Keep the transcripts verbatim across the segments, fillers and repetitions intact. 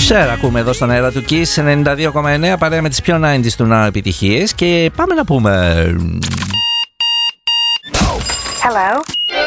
Cher ακούμε εδώ στον αέρα του Kiss ενενήντα δύο κόμμα εννέα, παρέα με τις πιο ενενήντα του Now επιτυχίες. Και πάμε να πούμε Hello.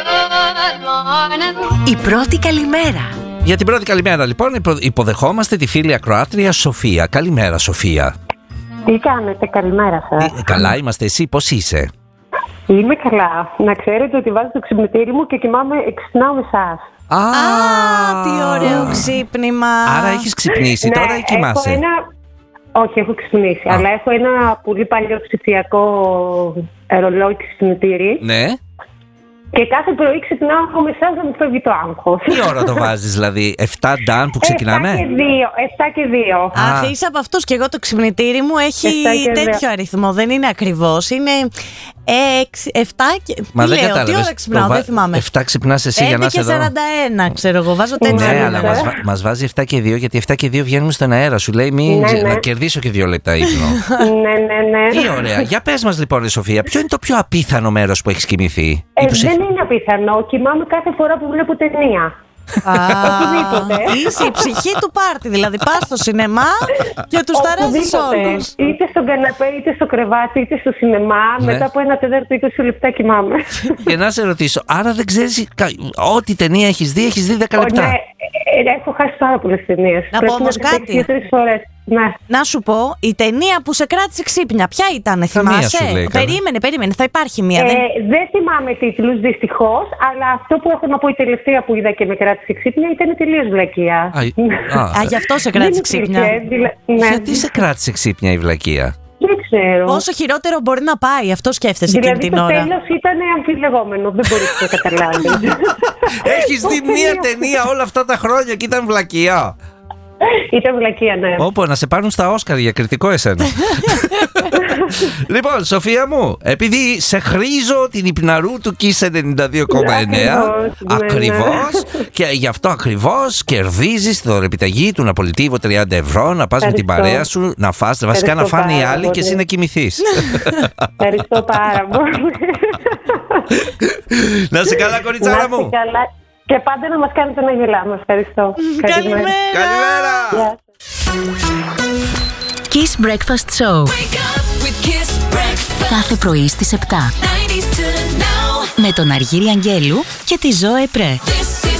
Η πρώτη καλημέρα. Για την πρώτη καλημέρα λοιπόν υποδεχόμαστε τη φίλη ακροάτρια Σοφία. Καλημέρα Σοφία. Τι κάνετε, καλημέρα σας. Ε, καλά είμαστε, εσύ πώς είσαι? Είμαι καλά. Να ξέρετε ότι βάζω το ξυπνητήρι μου και κοιμάμαι, ξυπνάω με εσάς. Α, Α, τι ωραίο ξύπνημα. Άρα έχεις ξυπνήσει Ναι, τώρα ή κοιμάσαι? έχω ένα... Όχι, έχω ξυπνήσει, Α. αλλά έχω ένα πολύ παλιό ψηφιακό ρολόι ξυπνητήρι. Ναι. Και κάθε πρωί ξυπνάω με εσάς να μου φεύγει το άγχος. Τι ώρα το βάζεις δηλαδή? εφτά νταν που ξεκινάμε? εφτά και δύο. εφτά και δύο. Αχ, είσαι από αυτούς και εγώ το ξυπνητήρι μου έχει εφτά και τέτοιο δύο. αριθμό. Δεν είναι ακριβώς. Είναι έξι, εφτά και. Μα Τι δεν λέω, κατάλαβες. τι ώρα ξυπνάω, Το βα- δεν θυμάμαι. εφτά ξυπνάς εσύ για να έντεκα είσαι και εδώ. σαράντα ένα, ξέρω εγώ. Βάζω τέτοια. Ναι, Ναι, αλλά ναι. μας, βα- μας βάζει εφτά και δύο, γιατί εφτά και δύο βγαίνουμε στον αέρα. Σου λέει μην Ναι, ξε- ναι. να κερδίσω και δύο λεπτά ύπνο. Ναι, ναι, ναι. Τι ωραία. Για πες μας λοιπόν, ρε Σοφία, ποιο είναι το πιο απίθανο μέρος που έχεις κοιμηθεί? Ε, Ή που σε- δεν είναι απίθανο. Κοιμάμαι κάθε φορά που βλέπω ταινία. Α, Οπουδήποτε. είσαι η ψυχή του πάρτι. Δηλαδή πας στο σινεμά και τους ταράζεις Οπουδήποτε. όλους. Είτε στον καναπέ, είτε στο κρεβάτι, είτε στο σινεμά. Ναι. Μετά από ένα τέταρτο είκοσι λεπτά κοιμάμαι. Και να σε ρωτήσω, άρα δεν ξέρεις κα- ό,τι ταινία έχεις δει, έχεις δει δέκα λεπτά. Ναι, ε, έχω χάσει πάρα πολλές ταινίες. Να πω όμως κάτι. Δύο-τρεις φορές. Ναι. Να σου πω, η ταινία που σε κράτησε ξύπνια, ποια ήταν, Καμία θυμάσαι? σου λέει, καλά. Περίμενε, περίμενε, θα υπάρχει μία. Ε, δεν... δεν θυμάμαι τίτλους δυστυχώς, αλλά αυτό που έχω να πω η τελευταία που είδα και με κράτησε ξύπνια ήταν τελείως βλακεία. Α, α, Α, γι' αυτό σε Δεν κράτησε υπήρχε, ξύπνια. δηλα- ναι. Γιατί σε κράτησε ξύπνια η βλακεία? Δεν ξέρω. Πόσο χειρότερο μπορεί να πάει, αυτό σκέφτεσαι Δηλαδή εκείνη την το ώρα. τέλος ήταν αμφιλεγόμενο, δεν μπορείς να το καταλάβεις. Έχεις δει μία ταινία όλα αυτά τα χρόνια και ήταν βλακεία? Ήταν βλακεία, ναι. Όπου να σε πάρουν στα Όσκαρ για κριτικό εσένα. Λοιπόν, Σοφία μου, επειδή σε χρήζω την υπναρού του Kiss ενενήντα δύο κόμμα εννέα, Ακριβώς, ναι, ναι. ακριβώς, και γι' αυτό ακριβώς κερδίζεις τη δωρεπιταγή του Ναπολιτίβο τριάντα ευρώ, να πας με την Ευχαριστώ. παρέα σου, να φας, βασικά να Ευχαριστώ φάνε οι πάρα άλλοι και εσύ πολύ. να κοιμηθείς. Ευχαριστώ πάρα πολύ. Να σε καλά, κοριτσάρα Να είστε μου. καλά. Και πάντα να μας κάνετε να γελάμε. Ευχαριστώ. Καλημέρα. Καλημέρα. Γεια σας. Kiss Breakfast Show. Wake up with Kiss Breakfast. Κάθε πρωί στις επτά. nineties to now. Με τον Αργύρη Αγγέλου και τη Ζώε Πρέ. This